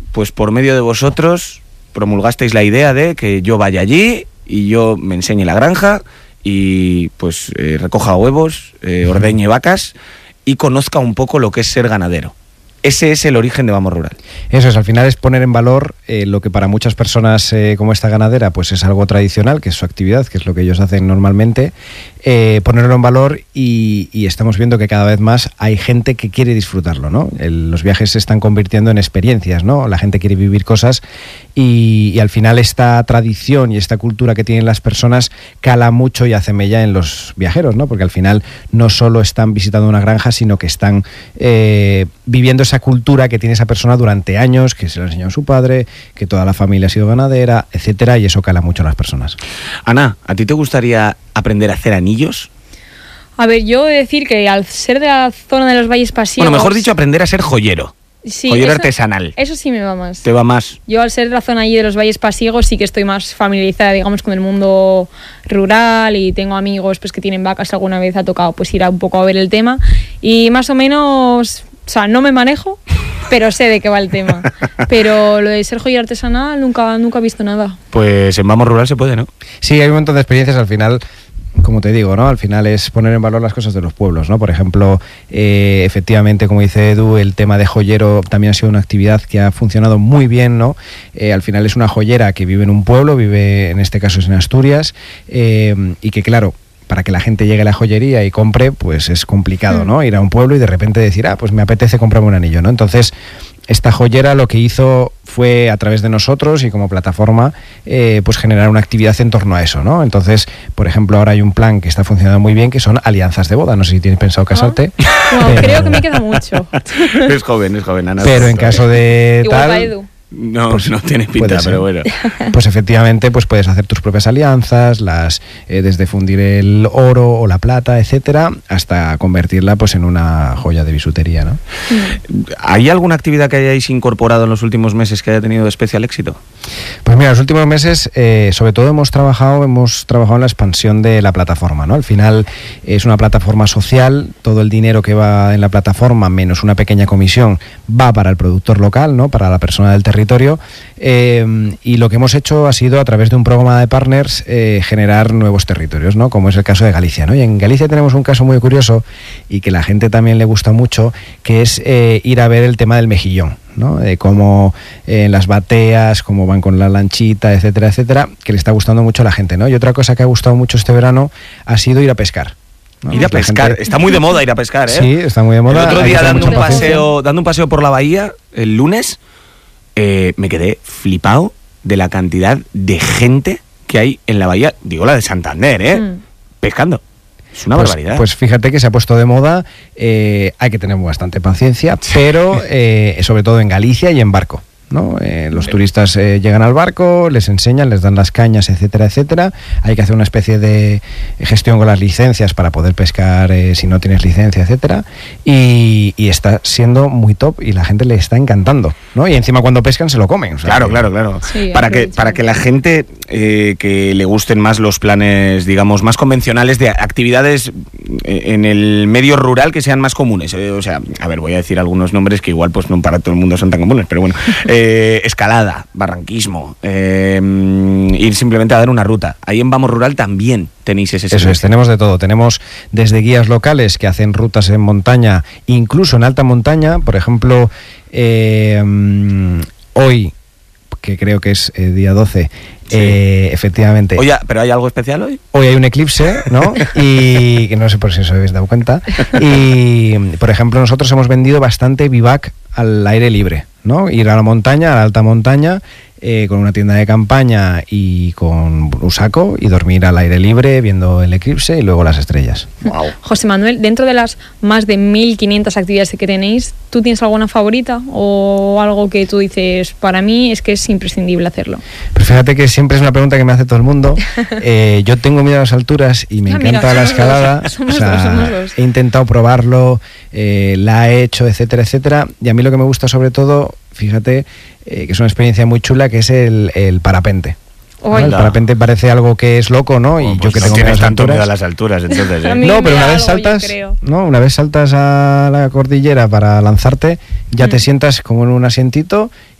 pues por medio de vosotros promulgasteis la idea de que yo vaya allí y yo me enseñe la granja y pues recoja huevos, ordeñe vacas y conozca un poco lo que es ser ganadero. Ese es el origen de Vamos Rural. Eso es, al final es poner en valor lo que para muchas personas como esta ganadera pues es algo tradicional, que es su actividad, que es lo que ellos hacen normalmente, ponerlo en valor y estamos viendo que cada vez más hay gente que quiere disfrutarlo, ¿no? Los viajes se están convirtiendo en experiencias, ¿no? La gente quiere vivir cosas y al final esta tradición y esta cultura que tienen las personas cala mucho y hace mella en los viajeros, ¿no? Porque al final no solo están visitando una granja, sino que están viviendo esa cultura que tiene esa persona durante años, que se lo ha enseñado su padre, que toda la familia ha sido ganadera, etcétera, y eso cala mucho a las personas. Ana, ¿a ti te gustaría aprender a hacer anillos? A ver, yo he de decir que al ser de la zona de los Valles Pasiegos... Bueno, mejor dicho, aprender a ser joyero. Sí, joyero artesanal. Eso sí me va más. ¿Te va más? Yo al ser de la zona allí de los Valles Pasiegos sí que estoy más familiarizada, digamos, con el mundo rural y tengo amigos pues que tienen vacas, alguna vez ha tocado pues ir un poco a ver el tema y más o menos... O sea, no me manejo, pero sé de qué va el tema. Pero lo de ser joyero artesanal nunca he visto nada. Pues en Vamos Rural se puede, ¿no? Sí, hay un montón de experiencias al final. Como te digo, ¿no? Al final es poner en valor las cosas de los pueblos, ¿no? Por ejemplo, efectivamente, como dice Edu, el tema de joyero también ha sido una actividad que ha funcionado muy bien, ¿no? Al final es una joyera que vive en un pueblo, vive, en este caso es en Asturias, y que claro, para que la gente llegue a la joyería y compre, pues es complicado, ¿no? Ir a un pueblo y de repente decir, pues me apetece comprarme un anillo, ¿no? Entonces, esta joyera lo que hizo fue, a través de nosotros y como plataforma, pues generar una actividad en torno a eso, ¿no? Entonces, por ejemplo, ahora hay un plan que está funcionando muy bien, que son alianzas de boda. No sé si tienes pensado casarte. No, pero... creo que me queda mucho. Es joven, Ana. Pero en caso de igual tal... para Edu. No, pues no tiene pinta, pero bueno. Pues efectivamente, pues puedes hacer tus propias alianzas, desde fundir el oro o la plata, etcétera, hasta convertirla pues en una joya de bisutería, ¿no? ¿Hay alguna actividad que hayáis incorporado en los últimos meses que haya tenido especial éxito? Pues mira, en los últimos meses, sobre todo hemos trabajado en la expansión de la plataforma, ¿no? Al final es una plataforma social, todo el dinero que va en la plataforma, menos una pequeña comisión, va para el productor local, ¿no? Para la persona del territorio, y lo que hemos hecho ha sido, a través de un programa de partners, generar nuevos territorios, ¿no? Como es el caso de Galicia, ¿no? Y en Galicia tenemos un caso muy curioso y que la gente también le gusta mucho, que es ir a ver el tema del mejillón, ¿no? Cómo las bateas, cómo van con la lanchita, etcétera, etcétera, que le está gustando mucho a la gente, ¿no? Y otra cosa que ha gustado mucho este verano ha sido ir a pescar, ¿no? Ir a pescar, está muy de moda ir a pescar, ¿eh? Sí, está muy de moda. El otro día dando un paseo por la bahía, el lunes, me quedé flipado de la cantidad de gente que hay en la bahía, digo la de Santander, pescando. Es una barbaridad. Pues fíjate que se ha puesto de moda, hay que tener bastante paciencia, pero sobre todo en Galicia y en barco, ¿no? Los turistas llegan al barco, les enseñan, les dan las cañas, etcétera, etcétera. Hay que hacer una especie de gestión con las licencias para poder pescar si no tienes licencia, etcétera. Y está siendo muy top y la gente le está encantando, ¿no? Y encima cuando pescan se lo comen. O sea, claro. Sí, para que la gente que le gusten más los planes, digamos, más convencionales de actividades en el medio rural que sean más comunes. O sea, a ver, voy a decir algunos nombres que igual pues no para todo el mundo son tan comunes, pero bueno. Escalada, barranquismo, ir simplemente a dar una ruta. Ahí en Vamos Rural también tenéis ese servicio. Eso es, tenemos de todo. Tenemos desde guías locales que hacen rutas en montaña, incluso en alta montaña. Por ejemplo, hoy, que creo que es día 12, sí. Efectivamente. Oye, ¿pero hay algo especial hoy? Hoy hay un eclipse, ¿no? Y que no sé por si os habéis dado cuenta. Y, por ejemplo, nosotros hemos vendido bastante vivac al aire libre, ¿no? Ir a la montaña, a la alta montaña, con una tienda de campaña y con un saco y dormir al aire libre viendo el eclipse y luego las estrellas. Wow. José Manuel, dentro de las más de 1.500 actividades que tenéis, ¿tú tienes alguna favorita o algo que tú dices, para mí es que es imprescindible hacerlo? Pues fíjate que siempre es una pregunta que me hace todo el mundo. Yo tengo miedo a las alturas y me encanta la escalada. Somos dos. He intentado probarlo, la he hecho, etcétera, etcétera. Y a mí lo que me gusta sobre todo, fíjate, que es una experiencia muy chula, que es el parapente. ¿No? El parapente parece algo que es loco, ¿no? Y yo que tengo miedo a las alturas, entonces. No, pero una vez saltas a la cordillera para lanzarte, ya te sientas como en un asientito